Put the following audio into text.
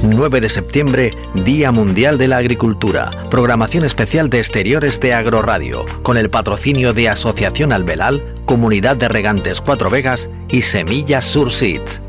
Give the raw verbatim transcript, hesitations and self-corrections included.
nueve de septiembre, Día Mundial de la Agricultura. Programación especial de Exteriores de Agroradio, con el patrocinio de Asociación Albelal, Comunidad de Regantes Cuatro Vegas y Semillas Surseeds.